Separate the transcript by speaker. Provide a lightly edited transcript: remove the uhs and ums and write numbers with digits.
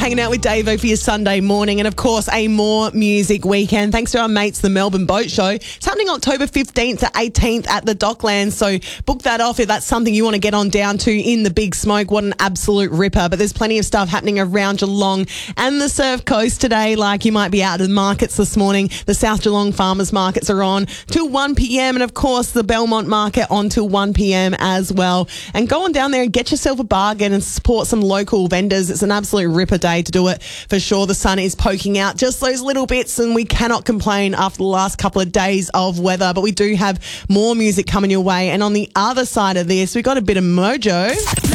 Speaker 1: Hanging out with Davo for your Sunday morning, and of course a more music weekend thanks to our mates the Melbourne Boat Show. It's happening October 15th to 18th at the Docklands, so book that off if that's something you want to get on down to in the Big Smoke. What an absolute ripper. But there's plenty of stuff happening around Geelong and the Surf Coast today, like you might be out at the markets this morning. The South Geelong Farmers Markets are on till 1pm, and of course the Belmont Market on till 1pm as well. And go on down there and get yourself a bargain and support some local vendors. It's an absolute ripper day to do it for sure. The sun is poking out just those little bits, and we cannot complain after the last couple of days of weather. But we do have more music coming your way, and on the other side of this, we got a bit of mojo.